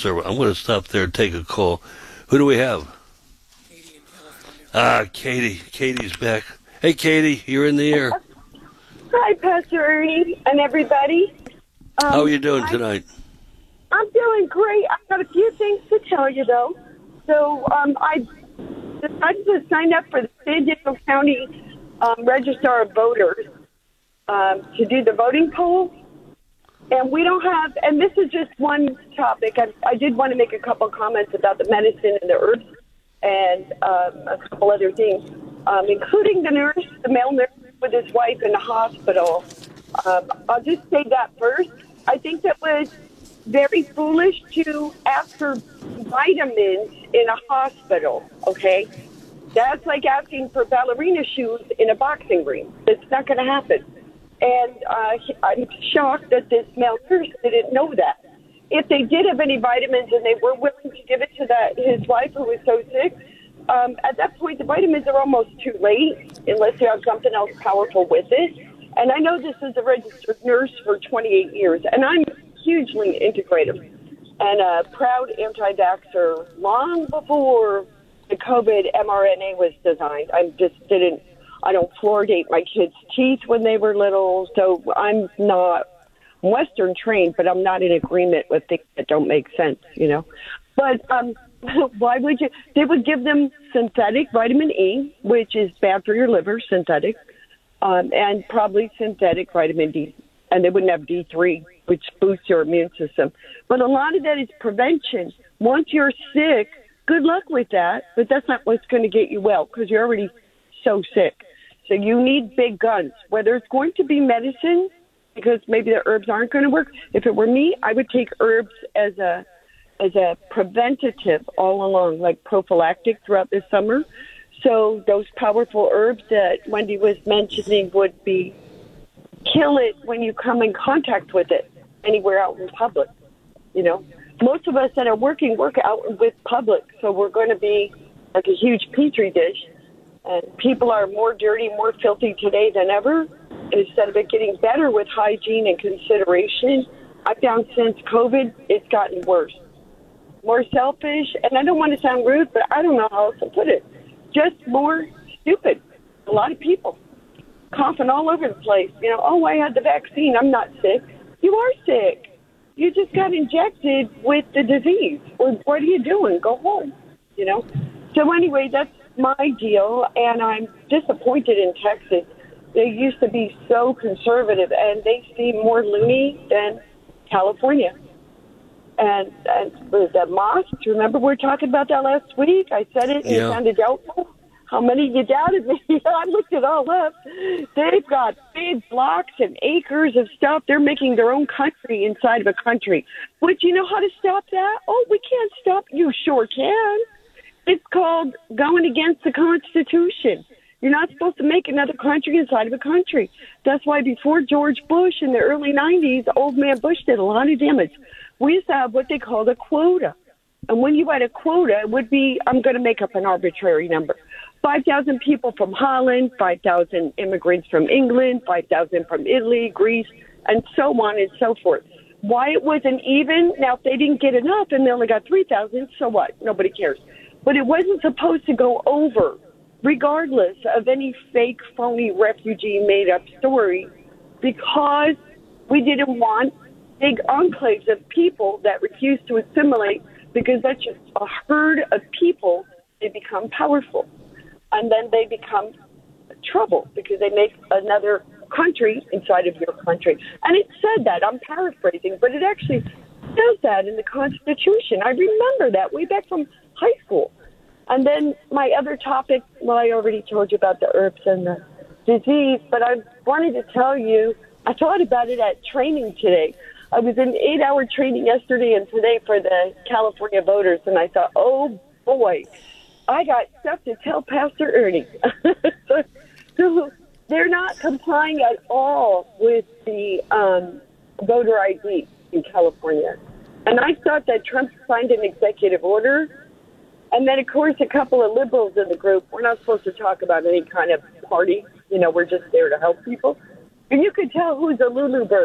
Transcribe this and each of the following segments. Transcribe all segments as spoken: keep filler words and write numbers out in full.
Paso. I'm going to stop there and take a call. Who do we have? Katie in California. Ah, Katie. Katie's back. Hey, Katie, you're in the air. Hi, Pastor Ernie and everybody. Um, How are you doing I, tonight? I'm doing great. I've got a few things to tell you, though. So um, I decided to sign up for the San Diego County um, Register of Voters um, to do the voting poll. And we don't have, and this is just one topic. I, I did want to make a couple comments about the medicine and the herbs and um, a couple other things, um, including the nurse, the male nurse with his wife in the hospital. Um, I'll just say that first. I think that was very foolish to ask for vitamins in a hospital, okay? That's like asking for ballerina shoes in a boxing ring. It's not going to happen. And uh, I'm shocked that this male nurse didn't know that. If they did have any vitamins and they were willing to give it to that his wife who was so sick, um, at that point the vitamins are almost too late unless you have something else powerful with it. And I know this is a registered nurse for twenty-eight years, and I'm hugely integrative and a proud anti-vaxxer long before the COVID mRNA was designed. I just didn't. I don't fluoridate my kids' teeth when they were little, so I'm not Western trained, but I'm not in agreement with things that don't make sense, you know. But um, why would you? They would give them synthetic vitamin E, which is bad for your liver, synthetic, um, and probably synthetic vitamin D, and they wouldn't have D three, which boosts your immune system. But a lot of that is prevention. Once you're sick, good luck with that, but that's not what's going to get you well because you're already so sick. So you need big guns, whether it's going to be medicine, because maybe the herbs aren't going to work. If it were me, I would take herbs as a as a preventative all along, like prophylactic throughout the summer. So those powerful herbs that Wendy was mentioning would be kill it when you come in contact with it anywhere out in public. You know, most of us that are working work out with public, so we're going to be like a huge petri dish. And people are more dirty, more filthy today than ever. Instead of it getting better with hygiene and consideration, I found since COVID, it's gotten worse. More selfish, and I don't want to sound rude, but I don't know how else to put it. Just more stupid. A lot of people coughing all over the place. You know, oh, I had the vaccine. I'm not sick. You are sick. You just got injected with the disease. Well, what are you doing? Go home, you know. So anyway, that's my deal, and I'm disappointed in Texas. They used to be so conservative, and they seem more loony than California. And, and the mosques, remember we were talking about that last week? I said it, and Yeah. it sounded doubtful. How many of you doubted me? I looked it all up. They've got big blocks and acres of stuff. They're making their own country inside of a country. But you know how to stop that? Oh, we can't stop. You sure can. It's called going against the Constitution. You're not supposed to make another country inside of a country. That's why before George Bush in the early nineties, old man Bush did a lot of damage. We used to have what they called a quota. And when you had a quota, it would be, I'm going to make up an arbitrary number, five thousand people from Holland, five thousand immigrants from England, five thousand from Italy, Greece, and so on and so forth. Why it wasn't even, now if they didn't get enough and they only got three thousand, so what? Nobody cares. But it wasn't supposed to go over, regardless of any fake, phony refugee made-up story, because we didn't want big enclaves of people that refuse to assimilate, because that's just a herd of people. They become powerful, and then they become trouble because they make another country inside of your country. And it said that. I'm paraphrasing, but it actually says that in the Constitution. I remember that way back from high school. And then my other topic, well, I already told you about the herbs and the disease, but I wanted to tell you, I thought about it at training today. I was in eight-hour training yesterday and today for the California voters, and I thought, oh, boy, I got stuff to tell Pastor Ernie. so, so they're not complying at all with the um, voter I D in California. And I thought that Trump signed an executive order. And then, of course, a couple of liberals in the group, we're not supposed to talk about any kind of party. You know, we're just there to help people. And you could tell who's a Lulu bird.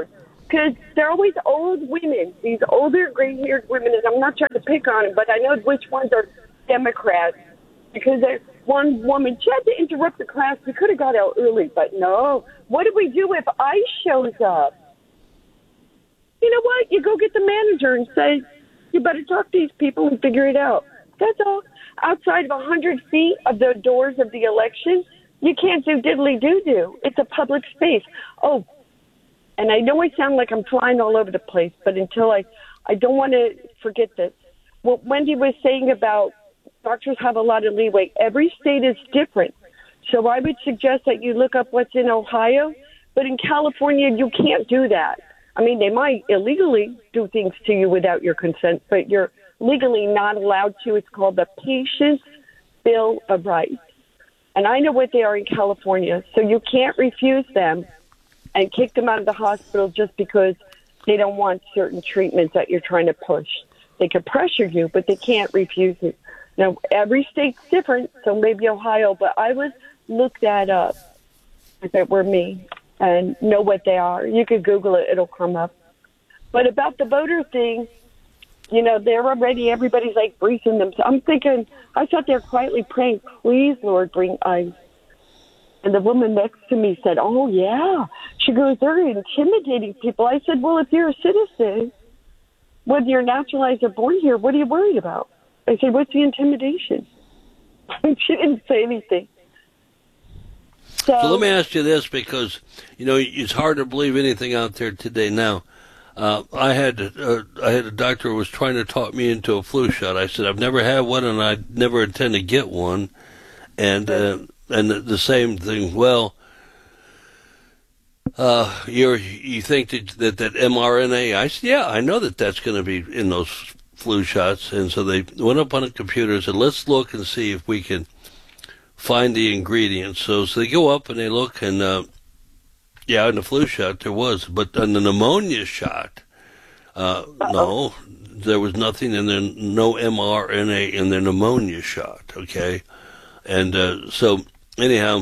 because they're always old women, these older gray-haired women, and I'm not trying to pick on them, but I know which ones are Democrats. Because there's one woman, she had to interrupt the class. We could have got out early, but no. What do we do if ICE shows up? You know what? You go get the manager and say, you better talk to these people and figure it out. That's all. Outside of one hundred feet of the doors of the election, you can't do diddly-doo-doo. It's a public space. Oh, and I know I sound like I'm flying all over the place, but until I, I don't want to forget this. What Wendy was saying about doctors have a lot of leeway. Every state is different. So I would suggest that you look up what's in Ohio, but in California, you can't do that. I mean, they might illegally do things to you without your consent, but you're legally not allowed to. It's called the Patient Bill of Rights. And I know what they are in California, so you can't refuse them and kick them out of the hospital just because they don't want certain treatments that you're trying to push. They can pressure you, but they can't refuse it. Now, every state's different, so maybe Ohio, but I would look that up if it were me and know what they are. You could Google it. It'll come up. But about the voter thing, you know, they're already, everybody's like briefing them. So I'm thinking, I sat there quietly praying, please, Lord, bring ICE. And the woman next to me said, oh, yeah. She goes, they're intimidating people. I said, well, if you're a citizen, whether you're naturalized or born here, what are you worried about? I said, what's the intimidation? She didn't say anything. So, So let me ask you this, because, you know, it's hard to believe anything out there today now. Uh, I had uh, I had a doctor who was trying to talk me into a flu shot. I said, I've never had one, and I never intend to get one. And uh, and the, the same thing, well, uh, you're, you think that, that that mRNA, I said, yeah, I know that that's going to be in those flu shots. And so they went up on a computer and said, let's look and see if we can find the ingredients. So, so they go up and they look, and uh, yeah, in the flu shot there was, but on the pneumonia shot, uh, no, there was nothing in there, no mRNA in the pneumonia shot, okay? And uh, so, anyhow,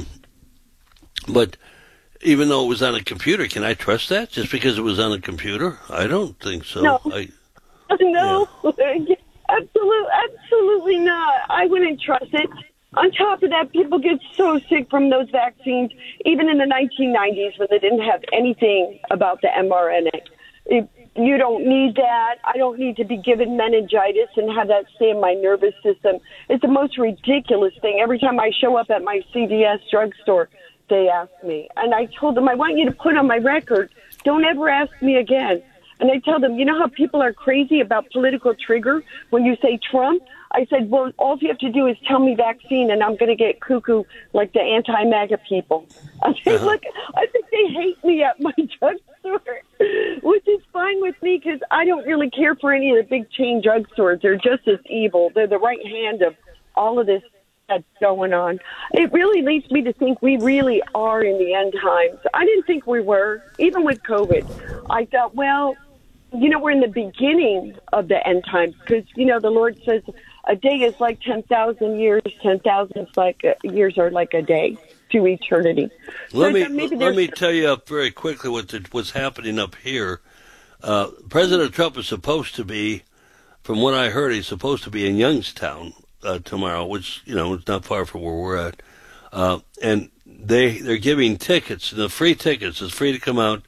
but even though it was on a computer, can I trust that just because it was on a computer? I don't think so. No, I, no, yeah. absolutely, absolutely not. I wouldn't trust it. On top of that, people get so sick from those vaccines, even in the nineteen nineties when they didn't have anything about the mRNA. It, you don't need that. I don't need to be given meningitis and have that stay in my nervous system. It's the most ridiculous thing. Every time I show up at my C V S drugstore, they ask me. And I told them, I want you to put on my record, don't ever ask me again. And I tell them, you know how people are crazy about political trigger when you say Trump? I said, well, all you have to do is tell me vaccine, and I'm going to get cuckoo like the anti-MAGA people. I think, Uh-huh. look, I think they hate me at my drugstore, which is fine with me because I don't really care for any of the big chain drugstores. They're just as evil. They're the right hand of all of this that's going on. It really leads me to think we really are in the end times. I didn't think we were, even with COVID. I thought, well, you know, we're in the beginning of the end times because, you know, the Lord says a day is like ten thousand years, ten thousand like a, years are like a day to eternity. Let So me I thought maybe let there's- me tell you up very quickly what the, what's happening up here. Uh, President Trump is supposed to be, from what I heard, he's supposed to be in Youngstown uh, tomorrow, which, you know, is not far from where we're at. Uh, and they they're giving tickets, the free tickets. It's free to come out,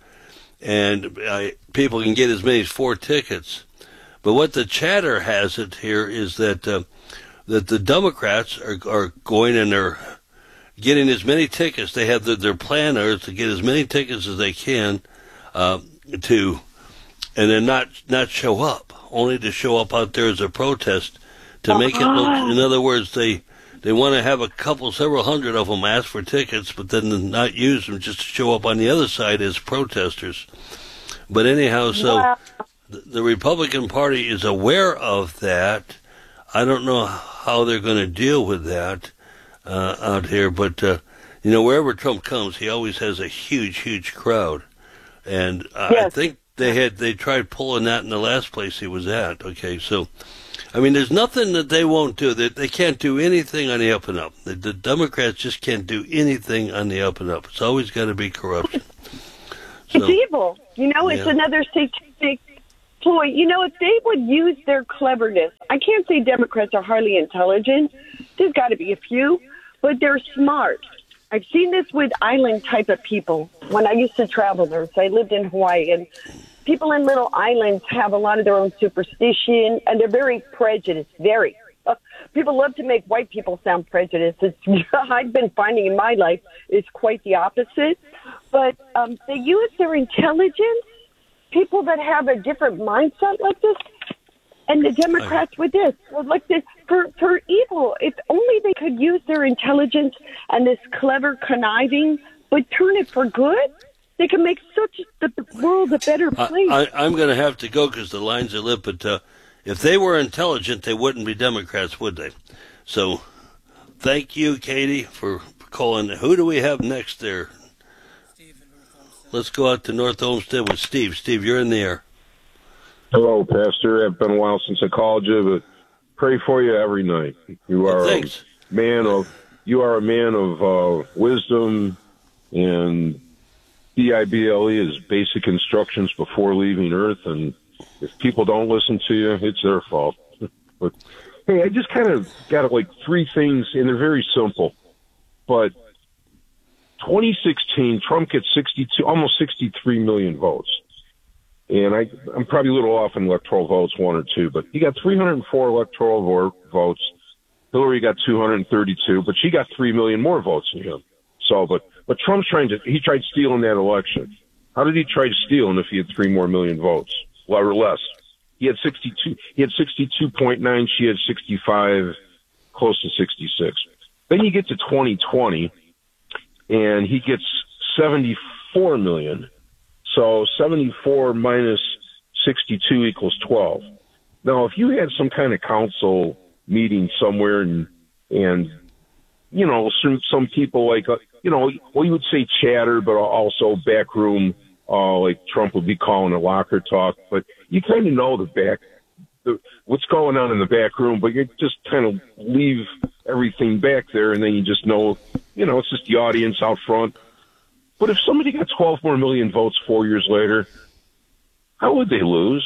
and uh, people can get as many as four tickets. But what the chatter has it here is that uh, that the Democrats are are going and they're getting as many tickets. They have the, their plan is to get as many tickets as they can uh, to, and then not not show up, only to show up out there as a protest to make it look. In other words, they they want to have a couple, several hundred of them ask for tickets, but then not use them just to show up on the other side as protesters. But anyhow, so. Wow. The Republican Party is aware of that. I don't know how they're going to deal with that uh, out here, but uh, you know, wherever Trump comes, he always has a huge, huge crowd, and uh, Yes. I think they had they tried pulling that in the last place he was at. Okay, so I mean, there's nothing that they won't do. They they can't do anything on the up and up. The, the Democrats just can't do anything on the up and up. It's always got to be corruption. So, It's evil. You know, it's yeah. another satanic ploy. You know, if they would use their cleverness, I can't say Democrats are hardly intelligent. There's got to be a few, but they're smart. I've seen this with island type of people. When I used to travel there, so I lived in Hawaii, and people in little islands have a lot of their own superstition, and they're very prejudiced, very. People love to make white people sound prejudiced. It's, I've been finding in my life it's quite the opposite. But um, they use their intelligence, people that have a different mindset like this, and the Democrats with this, well, like this, for, for evil. If only they could use their intelligence and this clever conniving, but turn it for good, they can make such the world a better place. I, I, I'm going to have to go because the lines are lit, but uh, if they were intelligent, they wouldn't be Democrats, would they? So thank you, Katie, for calling. Who do we have next there? Steve in North Olmsted. Let's go out to North Olmsted with Steve. Steve, you're in the air. Hello, Pastor. It's been a while since I called you, but pray for you every night. You are Well, a thanks. man of you are a man of uh, wisdom, and B I B L E is basic instructions before leaving Earth. And if people don't listen to you, it's their fault. But hey, I just kind of got like three things, and they're very simple. But twenty sixteen, Trump gets sixty-two, almost sixty-three million votes. And I, I'm probably a little off in electoral votes, one or two, but he got three hundred four electoral vo- votes. Hillary got two hundred thirty-two, but she got three million more votes than him. So, but, but Trump's trying to, he tried stealing that election. How did he try to steal if he had three more million votes? Well, or less. He had sixty-two, he had sixty-two point nine, she had sixty-five, close to sixty-six. Then you get to twenty twenty, and he gets seventy-four million. So seventy-four minus sixty-two equals twelve. Now, if you had some kind of council meeting somewhere and, and you know, some, some people like, uh, you know, well, you would say chatter, but also backroom, uh, like Trump would be calling it locker talk. But you kind of know the back, the, what's going on in the back room, but you just kind of leave everything back there, and then you just know, you know, it's just the audience out front. But if somebody got twelve more million votes four years later, how would they lose?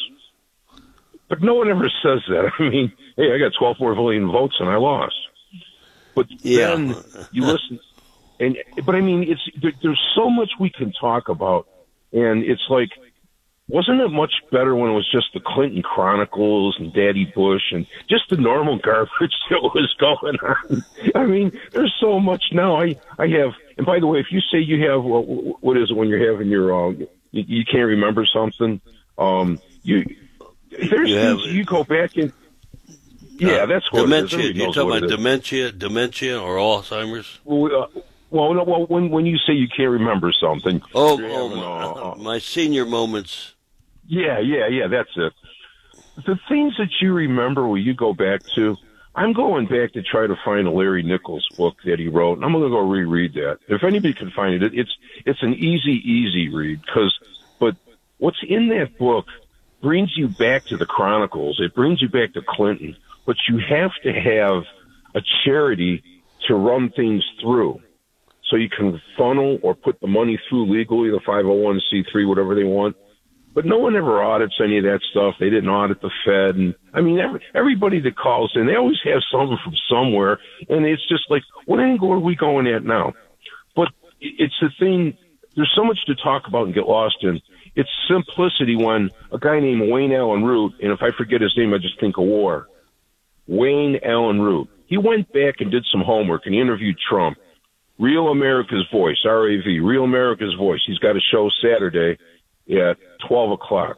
But no one ever says that. I mean, hey, I got twelve more million votes and I lost. But Yeah. then you listen, and but I mean, it's there, there's so much we can talk about, and it's like, wasn't it much better when it was just the Clinton Chronicles and Daddy Bush and just the normal garbage that was going on? I mean, there's so much now. I, I have, and by the way, if you say you have, what, what is it when you're having your, uh, you, you can't remember something, um, you, there's You things have- you go back and, yeah, Uh, that's what dementia. it is. Everybody You're knows talking what about it is. dementia, dementia, or Alzheimer's? Well, uh, well, no, well, when when you say you can't remember something, Oh, you're oh having, my, uh, uh, my senior moments. yeah, yeah, yeah, that's it. The things that you remember, will you go back to? I'm going back to try to find a Larry Nichols book that he wrote, and I'm going to go reread that. If anybody can find it, it's it's an easy, easy read. Because, but what's in that book brings you back to the Chronicles. It brings you back to Clinton. But you have to have a charity to run things through, so you can funnel or put the money through legally, the five oh one c three, whatever they want. But no one ever audits any of that stuff. They didn't audit the Fed. And I mean, every, everybody that calls in, they always have something from somewhere. And it's just like, what angle are we going at now? But it's the thing, there's so much to talk about and get lost in. It's simplicity when a guy named Wayne Allen Root, and if I forget his name, I just think of war. Wayne Allen Root. He went back and did some homework and he interviewed Trump. Real America's Voice, R A V, Real America's Voice. He's got a show Saturday at twelve o'clock.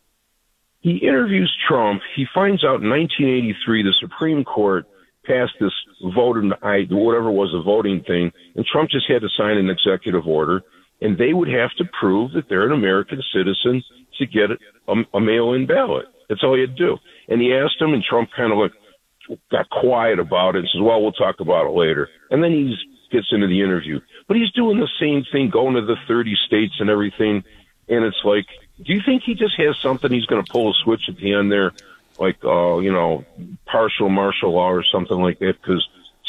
He interviews Trump. He finds out in nineteen eighty-three the Supreme Court passed this voting, whatever it was, the voting thing, and Trump just had to sign an executive order, and they would have to prove that they're an American citizen to get a, a mail-in ballot. That's all he had to do. And he asked him, and Trump kind of like got quiet about it and says, well, we'll talk about it later. And then he gets into the interview. But he's doing the same thing, going to the thirty states and everything. And it's like, do you think he just has something he's going to pull a switch at the end there, like, uh, you know, partial martial law or something like that? Because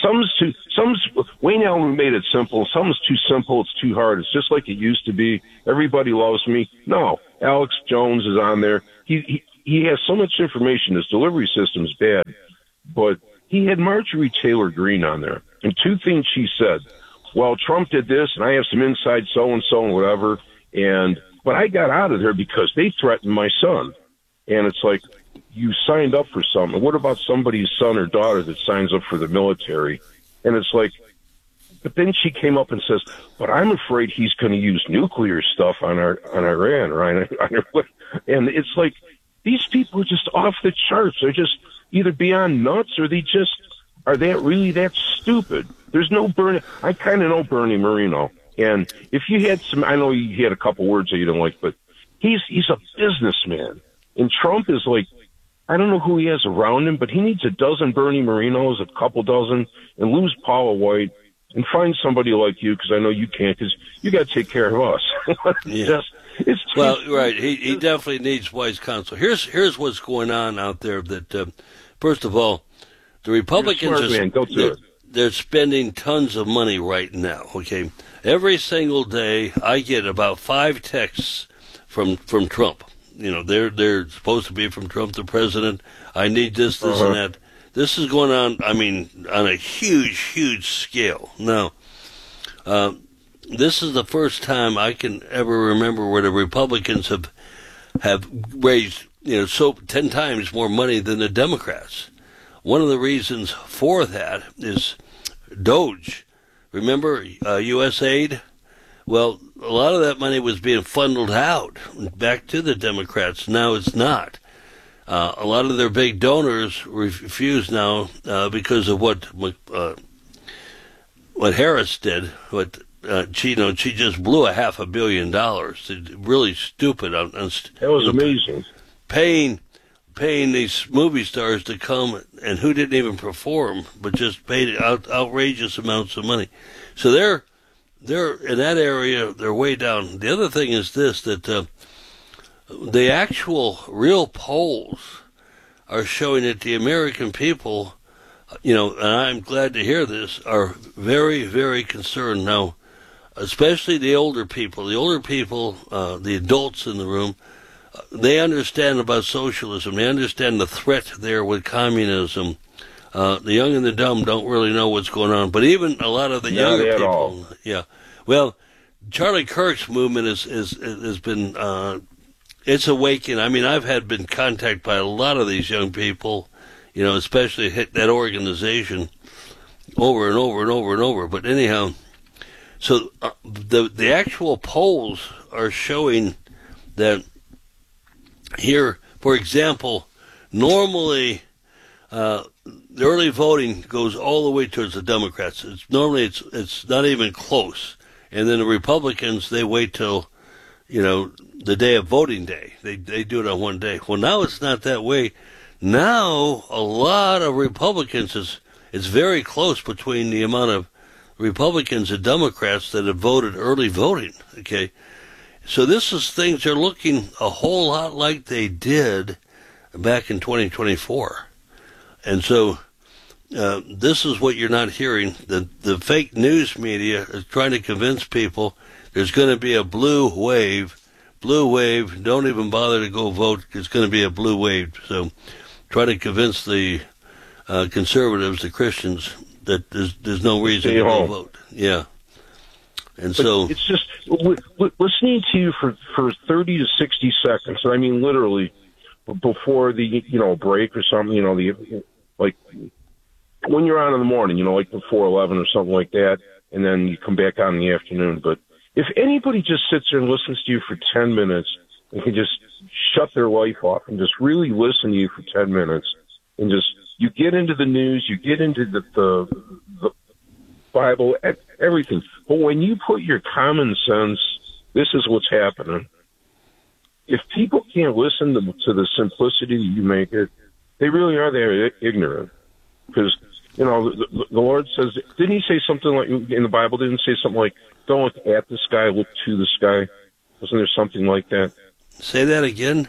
Some's too, some's, Wayne Allen made it simple. Some's too simple. It's too hard. It's just like it used to be. Everybody loves me. No, Alex Jones is on there. He, he, he has so much information. His delivery system's bad, but he had Marjorie Taylor Greene on there. And two things she said. Well, Trump did this and I have some inside so-and-so and whatever. And, but I got out of there because they threatened my son. And it's like, you signed up for something. What about somebody's son or daughter that signs up for the military? And it's like, but then she came up and says, but I'm afraid he's going to use nuclear stuff on our, on Iran, right? And it's like, these people are just off the charts. They're just either beyond nuts or they just, are they really that stupid? There's no Bernie. I kind of know Bernie Marino. And if you had some, I know you had a couple words that you don't like, but he's, he's a businessman. And Trump is like, I don't know who he has around him, but he needs a dozen Bernie Marinos, a couple dozen, and lose Paula White and find somebody like you, because I know you can't, because you got to take care of us. Yeah. just, it's well, right. He he definitely needs wise counsel. Here's here's what's going on out there. That uh, first of all, the Republicans You're a smart man. Go to they're, it. they're spending tons of money right now. Okay, every single day I get about five texts from from Trump. You know, they're they're supposed to be from Trump, the president. I need this, this, Uh-huh. and that. This is going on, I mean, on a huge, huge scale. Now, uh, this is the first time I can ever remember where the Republicans have have raised, you know, so ten times more money than the Democrats. One of the reasons for that is Doge. Remember uh, U S aid? Well, a lot of that money was being funneled out back to the Democrats. Now it's not. Uh, a lot of their big donors refuse now uh, because of what uh, what Harris did. What uh, she, you know, she just blew a half a billion dollars. It's really stupid. On, on, That was you know, amazing. Paying paying these movie stars to come and who didn't even perform, but just paid out, outrageous amounts of money. So they're they're in that area. They're way down. The other thing is this, that uh, the actual real polls are showing that the American people, you know, and I'm glad to hear this, are very, very concerned now, especially the older people. The older people, uh, the adults in the room, uh, they understand about socialism. They understand the threat there with communism. Uh, the young and the dumb don't really know what's going on, but even a lot of the Not younger at people, all. yeah. Well, Charlie Kirk's movement is is has been uh, it's awakened. I mean, I've had been contacted by a lot of these young people, you know, especially hit that organization over and over and over and over. But anyhow, so uh, the the actual polls are showing that here, for example, normally. Uh, the early voting goes all the way towards the Democrats. It's normally it's it's not even close, and then the Republicans, they wait till, you know, the day of voting day. They they do it on one day. Well, now it's not that way. Now a lot of Republicans is it's very close between the amount of Republicans and Democrats that have voted early voting. Okay, so this is things are looking a whole lot like they did back in twenty twenty-four. And so uh, this is what you're not hearing. The the fake news media is trying to convince people there's going to be a blue wave. Blue wave, don't even bother to go vote. It's going to be a blue wave. So try to convince the uh, conservatives, the Christians, that there's, there's no reason Stay to go home. vote. Yeah. And But so it's just li- li- listening to you for, for thirty to sixty seconds. I mean, literally before the, you know, break or something, you know, the, like when you're on in the morning, you know, like before eleven or something like that, and then you come back on in the afternoon. But if anybody just sits there and listens to you for ten minutes and can just shut their life off and just really listen to you for ten minutes and just, you get into the news, you get into the, the, the Bible, e- everything. But when you put your common sense, this is what's happening. If people can't listen to, to the simplicity that you make it, they really are there ignorant. Because, you know, the, the Lord says, didn't he say something like, in the Bible, didn't he say something like, don't look at the sky, look to the sky? Wasn't there something like that? say that again.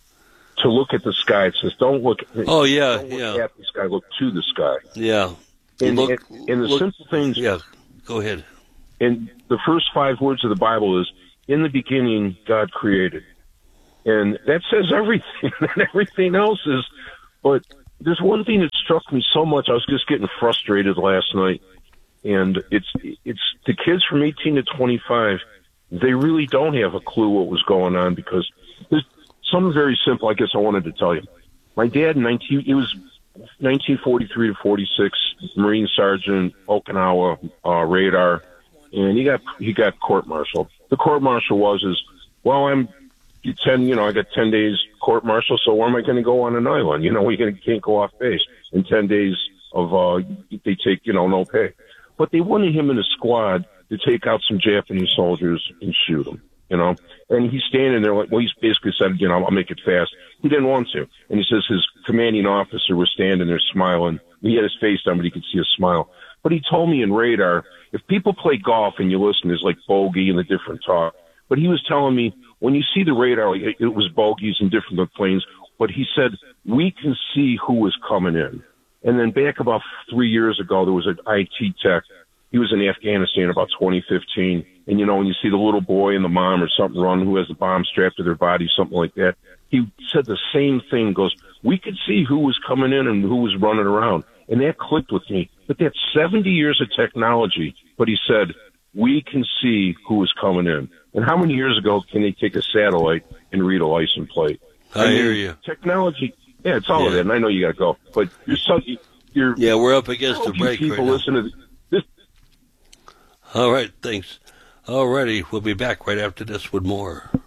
To look at the sky, it says, don't look, Oh yeah, don't look yeah, at the sky, look to the sky. yeah. And, Look- and, and the look- simple things, Yeah, go ahead. and the first five words of the Bible is, in the beginning, God created. And that says everything. And everything else is, but there's one thing that struck me so much. I was just getting frustrated last night. And it's, it's the kids from eighteen to twenty-five, they really don't have a clue what was going on, because there's something very simple I guess I wanted to tell you. My dad, nineteen, he was nineteen forty-three to forty-six, Marine Sergeant, Okinawa, uh, radar, and he got he got court-martialed. The court-martial was is, well, I'm ten, you know, I got ten days court-martial, so where am I going to go on an island? You know, we can't go off base. In ten days of, uh, they take, you know, no pay. But they wanted him in a squad to take out some Japanese soldiers and shoot them, you know. And he's standing there like, well, he's basically said, you know, I'll make it fast. He didn't want to. And he says his commanding officer was standing there smiling. He had his face down, but he could see a smile. But he told me in radar, if people play golf and you listen, there's like bogey and the different talk. But he was telling me, when you see the radar, it, it was bogeys and different planes. But he said, we can see who is coming in. And then back about three years ago, there was an I T tech. He was in Afghanistan about twenty fifteen. And, you know, when you see the little boy and the mom or something run who has the bomb strapped to their body, something like that, he said the same thing, goes, we could see who was coming in and who was running around. And that clicked with me. But that's seventy years of technology. But he said, we can see who was coming in. And how many years ago can they take a satellite and read a license plate? I, I mean, hear you. Technology, yeah, it's all yeah. of that. And I know you got to go. But you're so, you're, yeah, we're up against the break people right now. Listen to this. All right, thanks. All righty, we'll be back right after this with more.